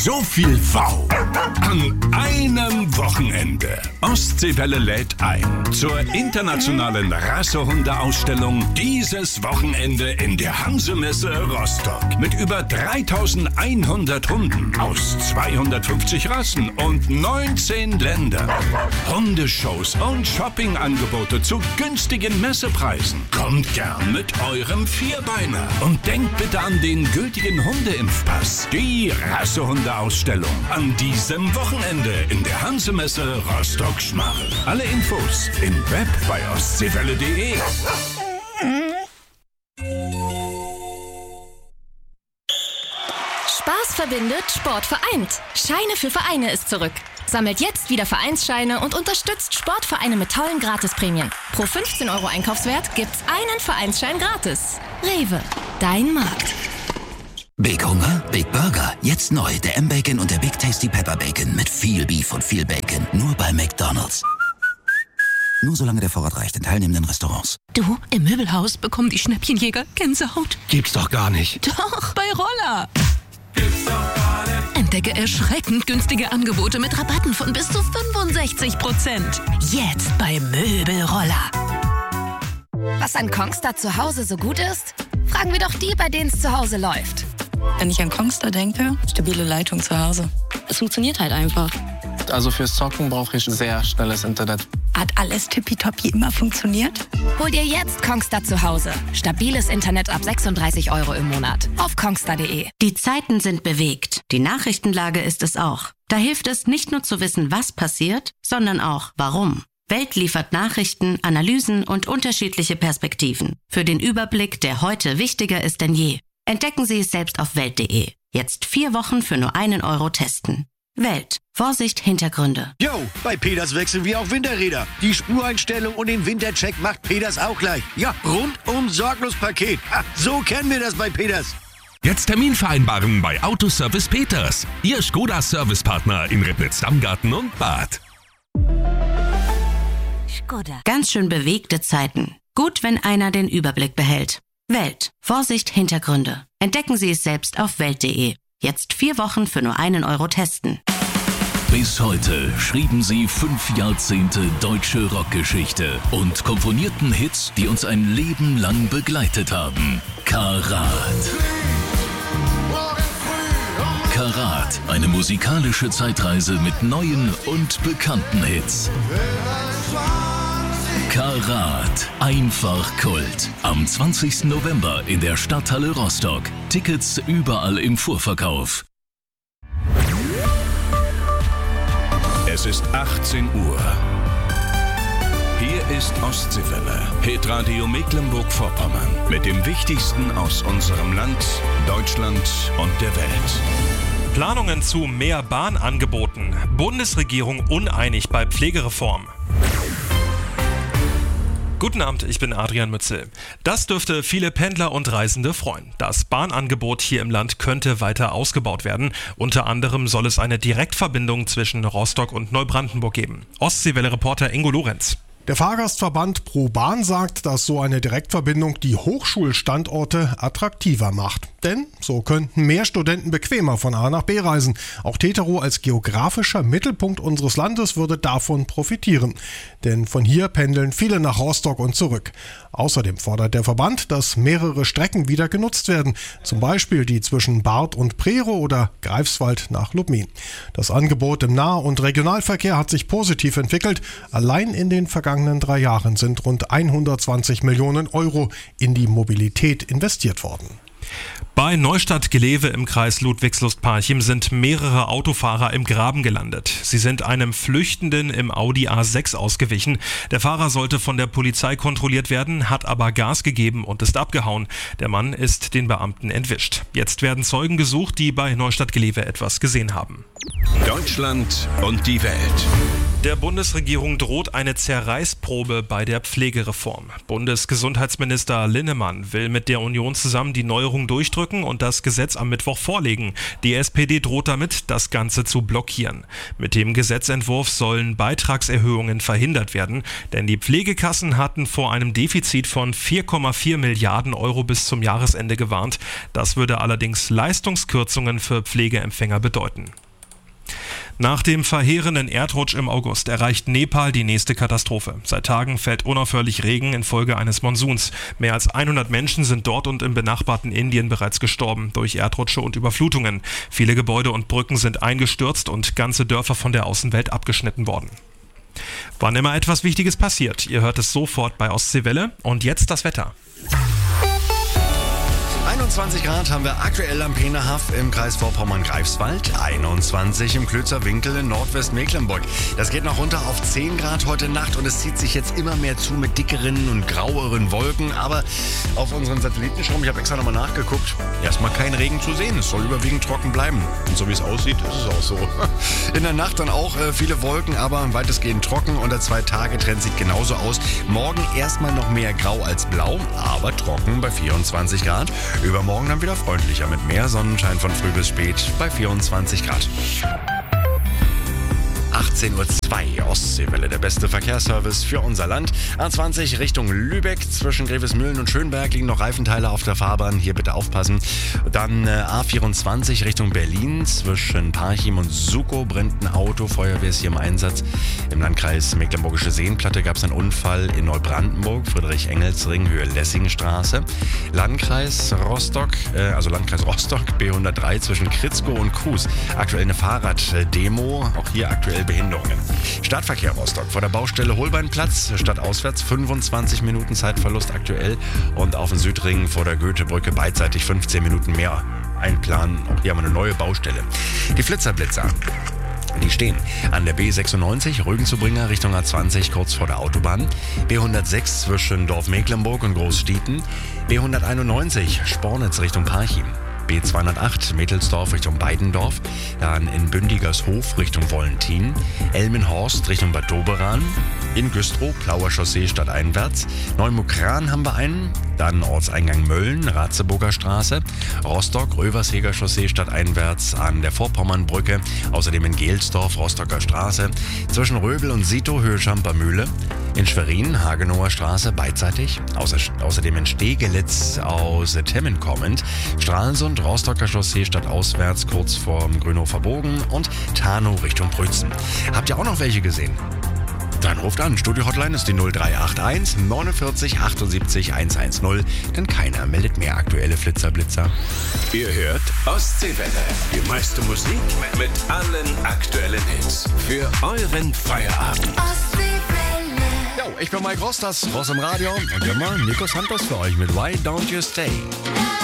So viel Wow an einem Wochenende. Ostseewelle lädt ein zur internationalen Rassehundeausstellung dieses Wochenende in der Hansemesse Rostock. Mit über 3100 Hunden aus 250 Rassen und 19 Ländern. Hundeshows und Shoppingangebote zu günstigen Messepreisen. Kommt gern mit eurem Vierbeiner. Und denkt bitte an den gültigen Hundeimpfpass. Die Rassehundeausstellung an diesem Wochenende in der Hansemesse Rostock-Schmarrn. Alle Infos im Web bei ostseewelle.de. Spaß verbindet, Sport vereint. Scheine für Vereine ist zurück. Sammelt jetzt wieder Vereinsscheine und unterstützt Sportvereine mit tollen Gratisprämien. Pro 15 € Einkaufswert gibt's einen Vereinsschein gratis. Rewe, dein Markt. Big Hunger, Big Burger. Jetzt neu der M-Bacon und der Big Tasty Pepper Bacon mit viel Beef und viel Bacon. Nur bei McDonald's. Nur solange der Vorrat reicht in teilnehmenden Restaurants. Du, im Möbelhaus bekommen die Schnäppchenjäger Gänsehaut. Gibt's doch gar nicht. Doch, bei Roller. Gibt's doch gar nicht. Entdecke erschreckend günstige Angebote mit Rabatten von bis zu 65%. Jetzt bei Möbelroller. Was an Kongstar zu Hause so gut ist? Fragen wir doch die, bei denen es zu Hause läuft. Wenn ich an Kongstar denke, stabile Leitung zu Hause. Es funktioniert halt einfach. Also fürs Zocken brauche ich sehr schnelles Internet. Hat alles tippitoppi immer funktioniert? Hol dir jetzt Kongstar zu Hause. Stabiles Internet ab 36 € im Monat. Auf kongstar.de. Die Zeiten sind bewegt. Die Nachrichtenlage ist es auch. Da hilft es nicht nur zu wissen, was passiert, sondern auch warum. Welt liefert Nachrichten, Analysen und unterschiedliche Perspektiven. Für den Überblick, der heute wichtiger ist denn je. Entdecken Sie es selbst auf welt.de. Jetzt 4 Wochen für nur 1 € testen. Welt. Vorsicht, Hintergründe. Yo, bei Peters wechseln wir auf Winterräder. Die Spureinstellung und den Wintercheck macht Peters auch gleich. Ja, rundum sorglos Paket. Ha, so kennen wir das bei Peters. Jetzt Termin vereinbaren bei Autoservice Peters. Ihr Skoda-Servicepartner in Ribnitz-Dammgarten und Bad. Skoda. Ganz schön bewegte Zeiten. Gut, wenn einer den Überblick behält. Welt. Vorsicht, Hintergründe. Entdecken Sie es selbst auf welt.de. Jetzt 4 Wochen für nur 1 € testen. Bis heute schrieben sie 5 Jahrzehnte deutsche Rockgeschichte und komponierten Hits, die uns ein Leben lang begleitet haben. Karat. Karat, eine musikalische Zeitreise mit neuen und bekannten Hits. Karat, einfach Kult. Am 20. November in der Stadthalle Rostock. Tickets überall im Vorverkauf. Es ist 18 Uhr. Hier ist Ostseewelle, Hitradio Mecklenburg-Vorpommern. Mit dem Wichtigsten aus unserem Land, Deutschland und der Welt. Planungen zu mehr Bahnangeboten. Bundesregierung uneinig bei Pflegereform. Guten Abend, ich bin Adrian Mützel. Das dürfte viele Pendler und Reisende freuen. Das Bahnangebot hier im Land könnte weiter ausgebaut werden. Unter anderem soll es eine Direktverbindung zwischen Rostock und Neubrandenburg geben. Ostseewelle-Reporter Ingo Lorenz. Der Fahrgastverband ProBahn sagt, dass so eine Direktverbindung die Hochschulstandorte attraktiver macht. Denn so könnten mehr Studenten bequemer von A nach B reisen. Auch Teterow als geografischer Mittelpunkt unseres Landes würde davon profitieren. Denn von hier pendeln viele nach Rostock und zurück. Außerdem fordert der Verband, dass mehrere Strecken wieder genutzt werden. Zum Beispiel die zwischen Barth und Prerow oder Greifswald nach Lubmin. Das Angebot im Nah- und Regionalverkehr hat sich positiv entwickelt. Allein in den vergangenen 3 Jahren sind rund 120 Millionen € in die Mobilität investiert worden. Bei Neustadt-Gelewe im Kreis Ludwigslust-Parchim sind mehrere Autofahrer im Graben gelandet. Sie sind einem Flüchtenden im Audi A6 ausgewichen. Der Fahrer sollte von der Polizei kontrolliert werden, hat aber Gas gegeben und ist abgehauen. Der Mann ist den Beamten entwischt. Jetzt werden Zeugen gesucht, die bei Neustadt-Gelewe etwas gesehen haben. Deutschland und die Welt. Der Bundesregierung droht eine Zerreißprobe bei der Pflegereform. Bundesgesundheitsminister Linnemann will mit der Union zusammen die Neuerung durchdrücken und das Gesetz am Mittwoch vorlegen. Die SPD droht damit, das Ganze zu blockieren. Mit dem Gesetzentwurf sollen Beitragserhöhungen verhindert werden, denn die Pflegekassen hatten vor einem Defizit von 4,4 Milliarden Euro bis zum Jahresende gewarnt. Das würde allerdings Leistungskürzungen für Pflegeempfänger bedeuten. Nach dem verheerenden Erdrutsch im August erreicht Nepal die nächste Katastrophe. Seit Tagen fällt unaufhörlich Regen infolge eines Monsuns. Mehr als 100 Menschen sind dort und im benachbarten Indien bereits gestorben durch Erdrutsche und Überflutungen. Viele Gebäude und Brücken sind eingestürzt und ganze Dörfer von der Außenwelt abgeschnitten worden. Wann immer etwas Wichtiges passiert, ihr hört es sofort bei Ostseewelle. Und jetzt das Wetter. 21 Grad haben wir aktuell am Peenerhaff im Kreis Vorpommern-Greifswald, 21 im Klötzer Winkel in Nordwestmecklenburg. Das geht noch runter auf 10 Grad heute Nacht und es zieht sich jetzt immer mehr zu mit dickeren und graueren Wolken. Aber auf unseren Satellitenschirm, ich habe extra nochmal nachgeguckt, erstmal kein Regen zu sehen. Es soll überwiegend trocken bleiben. Und so wie es aussieht, ist es auch so. In der Nacht dann auch viele Wolken, aber weitestgehend trocken und der 2-Tage-Trend sieht genauso aus. Morgen erstmal noch mehr grau als blau, aber trocken bei 24 Grad. Übermorgen dann wieder freundlicher mit mehr Sonnenschein von früh bis spät bei 24 Grad. 18:02 Uhr, Ostseewelle, der beste Verkehrsservice für unser Land. A20 Richtung Lübeck, zwischen Grevesmühlen und Schönberg liegen noch Reifenteile auf der Fahrbahn, hier bitte aufpassen. Dann A24 Richtung Berlin, zwischen Parchim und Sukow brennt ein Auto, Feuerwehr ist hier im Einsatz. Im Landkreis Mecklenburgische Seenplatte gab es einen Unfall in Neubrandenburg, Friedrich-Engels-Ring, Höhe Lessingstraße. Landkreis Rostock, B103 zwischen Kritzkow und Kues. Aktuell eine Fahrraddemo, auch hier aktuell Behinderungen. Stadtverkehr Rostock vor der Baustelle Holbeinplatz, stadtauswärts 25 Minuten Zeitverlust aktuell und auf dem Südring vor der Goethebrücke beidseitig 15 Minuten mehr einplanen. Auch hier haben wir eine neue Baustelle. Die Flitzerblitzer. Die stehen an der B96 Rügen-zu-Bringer Richtung A20 kurz vor der Autobahn, B106 zwischen Dorf Mecklenburg und Großstieten, B191 Spornitz Richtung Parchim, B208 Mädelsdorf Richtung Beidendorf, dann in Bündigershof Richtung Wollentin, Elmenhorst Richtung Bad Doberan, in Güstrow Plauer Chaussee stadteinwärts, Neumukran haben wir einen, dann Ortseingang Mölln, Ratzeburger Straße, Rostock Röversheger Chaussee stadteinwärts an der Vorpommernbrücke, außerdem in Gelsdorf Rostocker Straße, zwischen Röbel und Sito Höhe Schampermühle, in Schwerin Hagenower Straße beidseitig, außerdem in Stegelitz aus Temmen kommend, Stralsund Rostocker Chaussee stadtauswärts kurz vorm Grünhofer Bogen und Tarnow Richtung Brützen. Habt ihr auch noch welche gesehen? Dann ruft an. Studio-Hotline ist die 0381 49 78 110, denn keiner meldet mehr aktuelle Flitzerblitzer. Ihr hört Ostseewelle, die meiste Musik mit allen aktuellen Hits für euren Feierabend. Jo, ich bin Mike Ross, das Ross im Radio und immer Nico Santos für euch mit Why Don't You Stay?